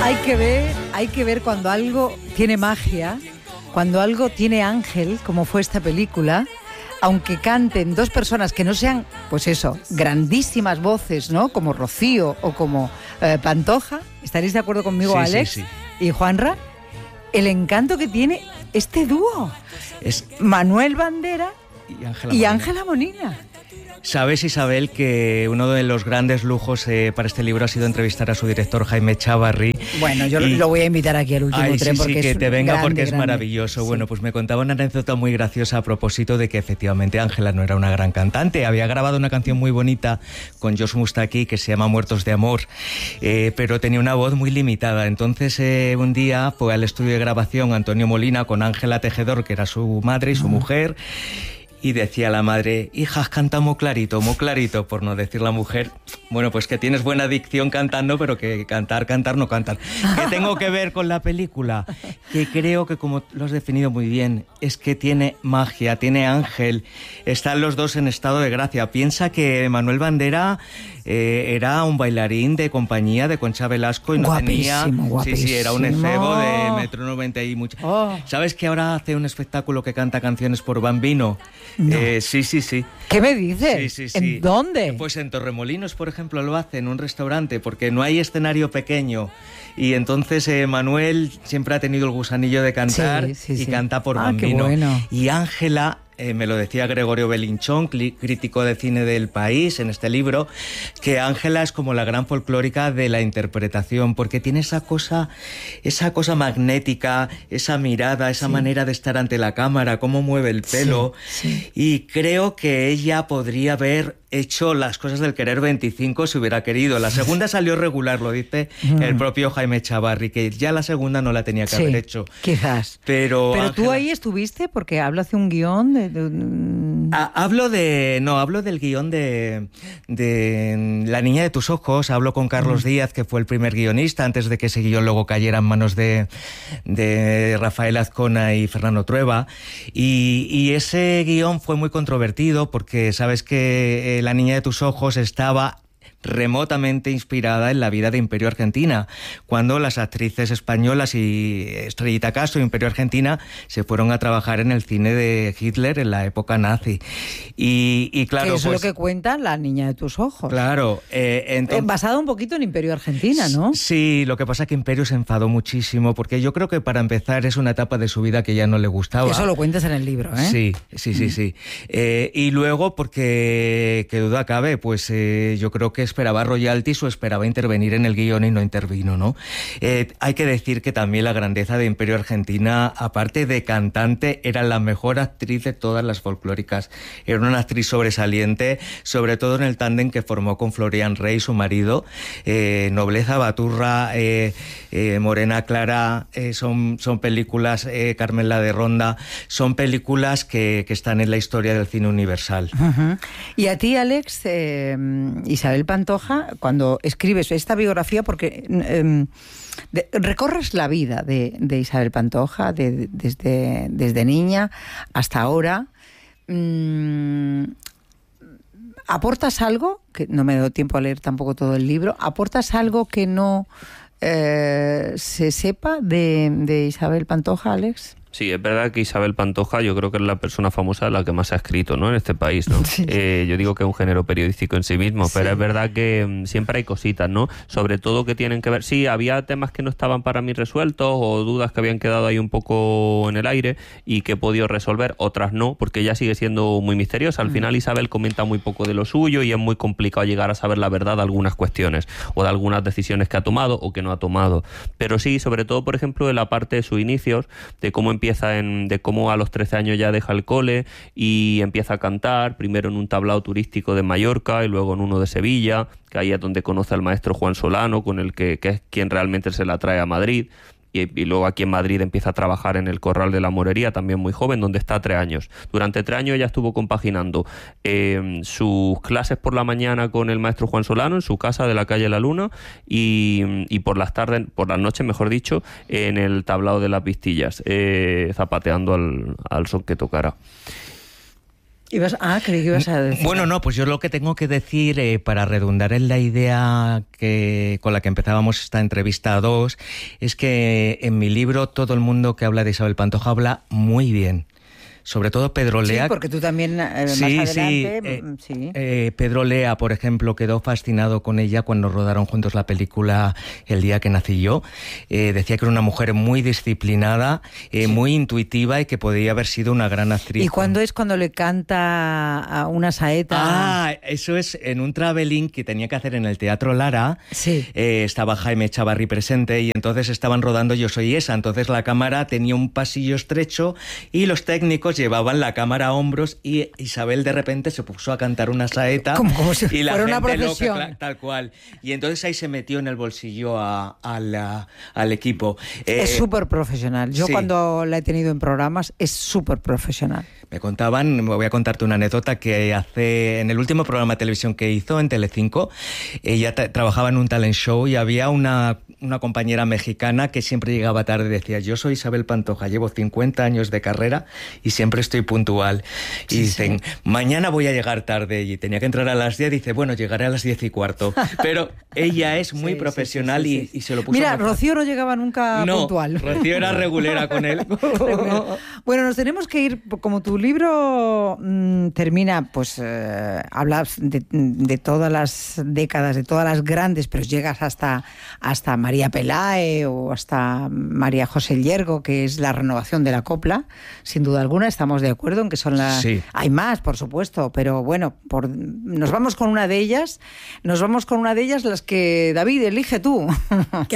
Hay que ver cuando algo tiene magia, cuando algo tiene ángel, como fue esta película, aunque canten dos personas que no sean, pues eso, grandísimas voces, ¿no? Como Rocío o como Pantoja. ¿Estaréis de acuerdo conmigo, sí, Alex? Sí. Y Juanra, el encanto que tiene este dúo. Es Manuel Bandera y Ángela Molina. Sabes, Isabel, que uno de los grandes lujos para este libro ha sido entrevistar a su director, Jaime Chávarri. Bueno, yo lo voy a invitar aquí al último tren porque que es te venga grande, porque es grande. maravilloso. Sí. Bueno, pues me contaba una anécdota muy graciosa a propósito de que efectivamente Ángela no era una gran cantante. Había grabado una canción muy bonita con Josh Mustaki que se llama Muertos de Amor, pero tenía una voz muy limitada. Entonces un día fue al estudio de grabación Antonio Molina con Ángela Tejedor, que era su madre y su mujer. Y decía la madre, hijas, canta muy clarito, por no decir la mujer. Bueno, pues que tienes buena dicción cantando, pero que cantar no cantan. ¿Qué tengo que ver con la película? Que creo que, como lo has definido muy bien, es que tiene magia, tiene ángel. Están los dos en estado de gracia. Piensa que Manuel Bandera era un bailarín de compañía de Concha Velasco y no tenía... Guapísimo. Sí, era un efebo de 1,90 m y mucho. Oh. ¿Sabes que ahora hace un espectáculo que canta canciones por Bambino? No. Sí. ¿Qué me dices? Sí. ¿En dónde? Pues en Torremolinos, por ejemplo, lo hace en un restaurante porque no hay escenario pequeño. Y entonces Manuel siempre ha tenido el gusanillo de cantar y canta por Bambino. Qué bueno. Y Ángela... me lo decía Gregorio Belinchón, crítico de cine del País, en este libro, que Ángela es como la gran folclórica de la interpretación, porque tiene esa cosa magnética, esa mirada, esa manera de estar ante la cámara, cómo mueve el pelo. Sí. Y creo que ella podría haber hecho Las cosas del querer 25 si hubiera querido. La segunda salió regular, lo dice el propio Jaime Chávarri, que ya la segunda no la tenía que haber hecho. Quizás. Pero Ángela... tú ahí estuviste porque hablo de un guión hablo del guión de La niña de tus ojos. Hablo con Carlos Díaz, que fue el primer guionista, antes de que ese guión luego cayera en manos de Rafael Azcona y Fernando Trueba. Y ese guión fue muy controvertido porque sabes que La niña de tus ojos estaba remotamente inspirada en la vida de Imperio Argentina, cuando las actrices españolas y Estrellita Castro y Imperio Argentina se fueron a trabajar en el cine de Hitler en la época nazi. Y claro, que es lo que cuenta La niña de tus ojos. Claro. Basado un poquito en Imperio Argentina, ¿no? Sí, lo que pasa es que Imperio se enfadó muchísimo, porque yo creo que para empezar es una etapa de su vida que ya no le gustaba. Eso lo cuentas en el libro, ¿eh? Sí. Y luego, porque qué duda cabe, pues yo creo que esperaba royalties o esperaba intervenir en el guión y no intervino, ¿no? Hay que decir que también la grandeza de Imperio Argentina, aparte de cantante, era la mejor actriz de todas las folclóricas. Era una actriz sobresaliente, sobre todo en el tándem que formó con Florian Rey, su marido. Nobleza Baturra, Morena Clara, son películas, Carmen la de Ronda, son películas que están en la historia del cine universal. Uh-huh. Y a ti, Alex, Isabel Pantoja, cuando escribes esta biografía, porque recorres la vida de Isabel Pantoja desde niña hasta ahora, ¿aportas algo? Que no me doy tiempo a leer tampoco todo el libro. ¿Aportas algo que no se sepa de Isabel Pantoja, Alex? Sí, es verdad que Isabel Pantoja yo creo que es la persona famosa la que más ha escrito, ¿no?, en este país, ¿no? Sí. Yo digo que es un género periodístico en sí mismo, pero es verdad que siempre hay cositas, ¿no? Sobre todo que tienen que ver... Sí, había temas que no estaban para mí resueltos o dudas que habían quedado ahí un poco en el aire y que he podido resolver, otras no, porque ella sigue siendo muy misteriosa. Al final Isabel comenta muy poco de lo suyo y es muy complicado llegar a saber la verdad de algunas cuestiones o de algunas decisiones que ha tomado o que no ha tomado. Pero sí, sobre todo, por ejemplo, de la parte de sus inicios, de cómo de cómo a los 13 años ya deja el cole y empieza a cantar, primero en un tablao turístico de Mallorca y luego en uno de Sevilla, que ahí es donde conoce al maestro Juan Solano, con el que es quien realmente se la trae a Madrid. Y luego aquí en Madrid empieza a trabajar en el Corral de la Morería, también muy joven, donde está 3 años. Durante 3 años ella estuvo compaginando sus clases por la mañana con el maestro Juan Solano en su casa de la calle La Luna y por las noches, mejor dicho, en el tablao de las Vistillas, zapateando al son que tocara. Creí que ibas a decir. Bueno, no, pues yo lo que tengo que decir, para redundar en la idea con la que empezábamos esta entrevista 2, es que en mi libro todo el mundo que habla de Isabel Pantoja habla muy bien. Sobre todo Pedro Lea. Sí, porque tú también más adelante... Pedro Lea, por ejemplo, quedó fascinado con ella cuando rodaron juntos la película El día que nací yo. Decía que era una mujer muy disciplinada, muy intuitiva y que podía haber sido una gran actriz. ¿Y cuándo es cuando le canta a una saeta? Eso es en un traveling que tenía que hacer en el Teatro Lara. Sí. Estaba Jaime Chavarri presente y entonces estaban rodando Yo soy esa. Entonces la cámara tenía un pasillo estrecho y los técnicos llevaban la cámara a hombros y Isabel de repente se puso a cantar una saeta como si y la fuera gente una procesión. loca, tal cual. Y entonces ahí se metió en el bolsillo al equipo. Es súper profesional. Yo sí. Cuando la he tenido en programas es súper profesional. Me voy a contarte una anécdota que en el último programa de televisión que hizo en Telecinco, ella trabajaba en un talent show y había una compañera mexicana que siempre llegaba tarde y decía: yo soy Isabel Pantoja, llevo 50 años de carrera y siempre estoy puntual. Y dicen, mañana voy a llegar tarde, y tenía que entrar a las 10, dice, bueno, llegaré a las 10:15. Pero ella es muy profesional y se lo puso. Mira, Rocío no llegaba nunca puntual. Rocío era regulera con él. Bueno, nos tenemos que ir, como tu libro termina, pues hablas de todas las décadas, de todas las grandes, pero llegas hasta María Pelae o hasta María José Llergo, que es la renovación de la copla, sin duda alguna. Estamos de acuerdo en que son las... Sí. Hay más, por supuesto, pero bueno, nos vamos con una de ellas, las que, David, elige tú.